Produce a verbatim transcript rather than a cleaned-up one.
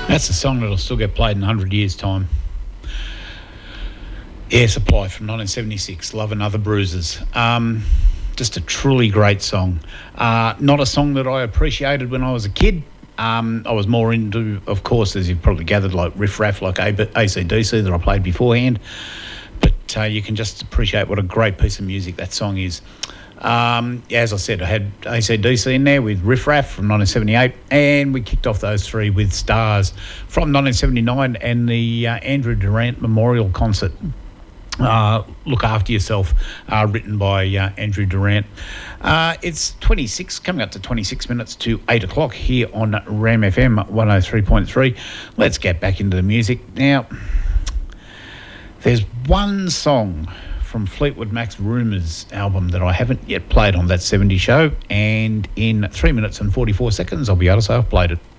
That's a song that'll still get played in one hundred years' time. Air Supply from nineteen seventy-six, Love and Other Bruises. Um, just a truly great song. Uh, not a song that I appreciated when I was a kid. Um, I was more into, of course, as you've probably gathered, like Riff Raff, like A C D C that I played beforehand. But uh, you can just appreciate what a great piece of music that song is. Um, yeah, as I said, I had A C D C in there with Riff Raff from nineteen seventy-eight, and we kicked off those three with Stars from nineteen seventy-nine and the uh, Andrew Durant Memorial Concert. Uh, Look After Yourself, uh, written by uh, Andrew Durant. Uh, it's twenty-six, coming up to twenty-six minutes to eight o'clock here on Ram F M one oh three point three. Let's get back into the music. Now, there's one song from Fleetwood Mac's Rumours album that I haven't yet played on That seventies Show, and in three minutes and forty-four seconds I'll be able to say I've played it.